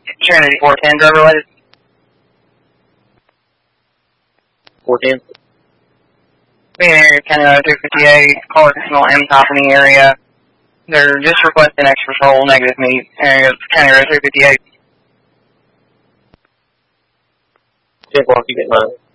Trinity 410, driver related. 410. Being area County Road 258, Clarksville, M-Top in the area. They're just requesting extra patrol, negative meet, area County Road 258. 10-4, keep it in mind.